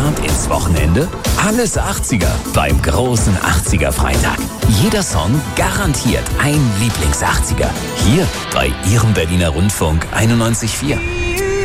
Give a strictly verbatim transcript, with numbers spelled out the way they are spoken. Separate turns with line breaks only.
Start ins Wochenende? Alles achtziger beim großen achtziger-Freitag. Jeder Song garantiert ein Lieblings-achtziger. Hier bei Ihrem Berliner Rundfunk einundneunzig Komma vier.